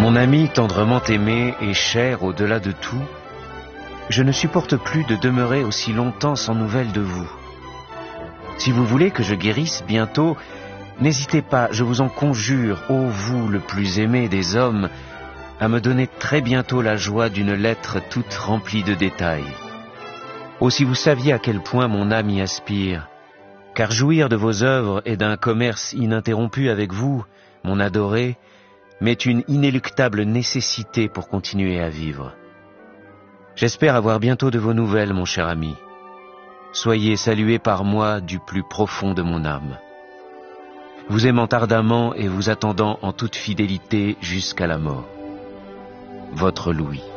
Mon ami tendrement aimé et cher au-delà de tout, je ne supporte plus de demeurer aussi longtemps sans nouvelles de vous. Si vous voulez que je guérisse bientôt, n'hésitez pas, je vous en conjure, ô vous le plus aimé des hommes, à me donner très bientôt la joie d'une lettre toute remplie de détails. Oh, si vous saviez à quel point mon âme y aspire, car jouir de vos œuvres et d'un commerce ininterrompu avec vous, mon adoré, m'est une inéluctable nécessité pour continuer à vivre. J'espère avoir bientôt de vos nouvelles, mon cher ami. Soyez salué par moi du plus profond de mon âme. Vous aimant ardemment et vous attendant en toute fidélité jusqu'à la mort. Votre Louis.